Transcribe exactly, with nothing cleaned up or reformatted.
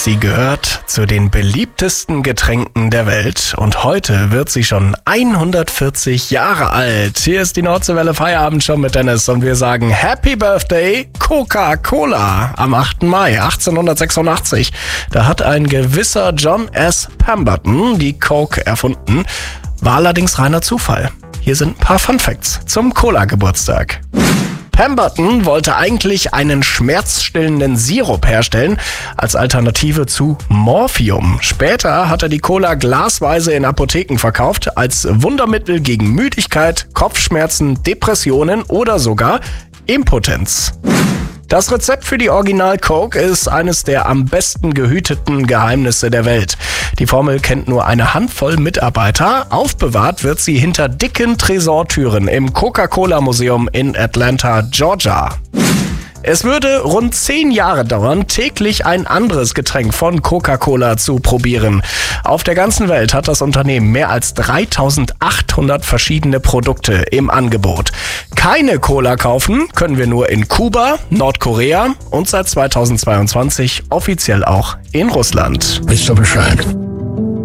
Sie gehört zu den beliebtesten Getränken der Welt und heute wird sie schon hundertvierzig Jahre alt. Hier ist die Nordseewelle Feierabendshow mit Dennis und wir sagen Happy Birthday Coca-Cola am achten Mai achtzehnhundertsechsundachtzig. Da hat ein gewisser John S. Pemberton die Coke erfunden. War allerdings reiner Zufall. Hier sind ein paar Fun Facts zum Cola-Geburtstag. Pemberton wollte eigentlich einen schmerzstillenden Sirup herstellen, als Alternative zu Morphium. Später hat er die Cola glasweise in Apotheken verkauft, als Wundermittel gegen Müdigkeit, Kopfschmerzen, Depressionen oder sogar Impotenz. Das Rezept für die Original Coke ist eines der am besten gehüteten Geheimnisse der Welt. Die Formel kennt nur eine Handvoll Mitarbeiter. Aufbewahrt wird sie hinter dicken Tresortüren im Coca-Cola-Museum in Atlanta, Georgia. Es würde rund zehn Jahre dauern, täglich ein anderes Getränk von Coca-Cola zu probieren. Auf der ganzen Welt hat das Unternehmen mehr als dreitausendachthundert verschiedene Produkte im Angebot. Keine Cola kaufen können wir nur in Kuba, Nordkorea und seit zweitausendzweiundzwanzig offiziell auch in Russland. Wisst ihr Bescheid?